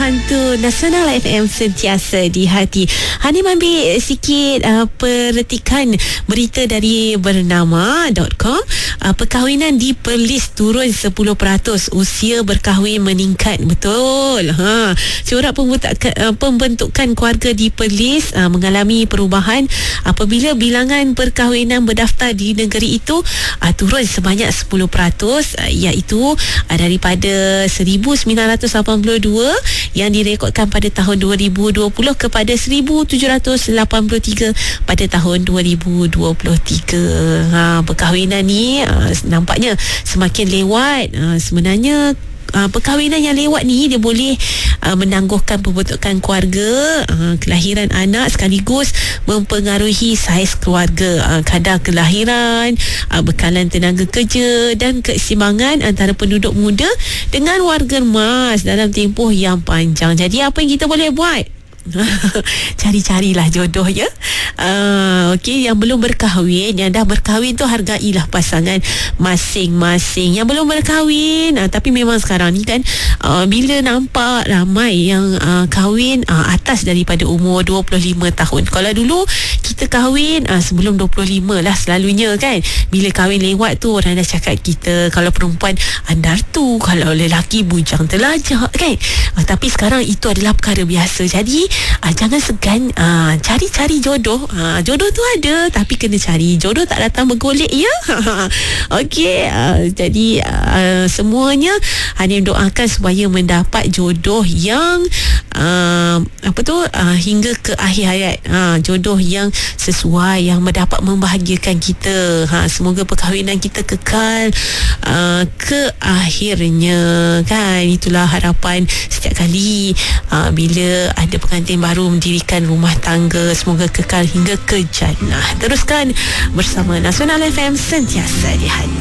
hantu Nasional FM sentiasa di hati. Hanim ambil sikit perhatikan berita dari bernama.com. Perkahwinan di Perlis turun 10%, usia berkahwin meningkat. Betul. Corak pembentukan keluarga di Perlis mengalami perubahan apabila bilangan perkahwinan berdaftar di negeri itu turun sebanyak 10%, iaitu daripada 1982 yang direkodkan pada tahun 2020 kepada 1783 pada tahun 2023. Perkahwinan ni nampaknya semakin lewat. Sebenarnya perkahwinan yang lewat ni dia boleh menangguhkan pembentukan keluarga, kelahiran anak, sekaligus mempengaruhi saiz keluarga, kadar kelahiran, bekalan tenaga kerja dan keseimbangan antara penduduk muda dengan warga emas dalam tempoh yang panjang. Jadi apa yang kita boleh buat? Cari-carilah jodoh, ya. Okey, yang belum berkahwin, yang dah berkahwin tu hargailah pasangan masing-masing. Yang belum berkahwin tapi memang sekarang ni kan bila nampak ramai yang kahwin atas daripada umur 25 tahun. Kalau dulu kita kahwin sebelum 25 lah selalunya kan. Bila kahwin lewat tu orang dah cakap kita, kalau perempuan andartu, kalau lelaki bujang telajak kan. Tapi sekarang itu adalah perkara biasa. Jadi jangan segan cari-cari jodoh. Jodoh tu ada, tapi kena cari. Jodoh tak datang bergolek, ya. Okey, jadi semuanya hanya doakan supaya mendapat jodoh yang hingga ke akhir hayat. Jodoh yang sesuai, yang mendapat membahagiakan kita. Semoga perkahwinan kita kekal ke akhirnya kan. Itulah harapan setiap kali bila ada pengantin baru mendirikan rumah tangga. Semoga kekal hingga ke jannah. Teruskan bersama Nasional FM sentiasa di hati.